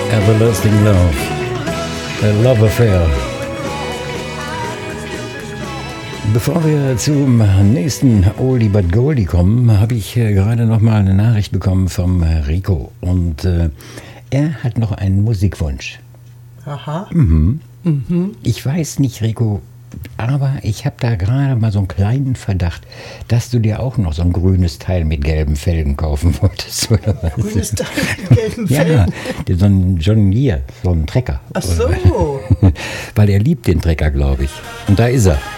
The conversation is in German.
Everlasting Love. A Love Affair. Bevor wir zum nächsten Oldie but Goldie kommen, habe ich gerade noch mal eine Nachricht bekommen vom Rico. Und er hat noch einen Musikwunsch. Aha. Ich weiß nicht, Rico, aber ich habe da gerade mal so einen kleinen Verdacht, dass du dir auch noch so ein grünes Teil mit gelben Felgen kaufen wolltest, oder was? Grünes Teil mit gelben Felgen? Ja, so ein John Deere, so ein Trecker. Ach so. Weil er liebt den Trecker, glaube ich. Und da ist er.